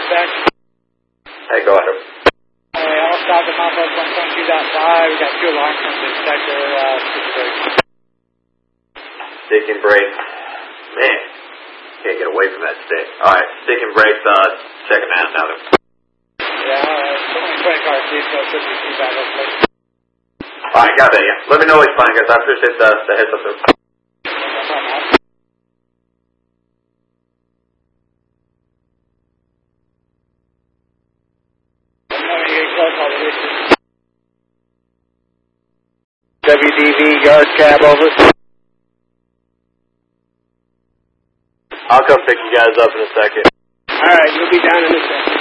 dispatch. Hey, go ahead. Hey, I'll stop at Mount West 122.5. We got 2 alarms from the detector, stick and brake. Stick and brake. Man, can't get away from that stick. Alright, stick and brake, check it out now. Yeah, only 20 cars, please, so it should be feedback, hopefully. Alright, got that, yeah. Let me know it's fine, guys. I appreciate the heads up there. WDV, yard cab, over. I'll come pick you guys up in a second. Alright, you'll be down in a second.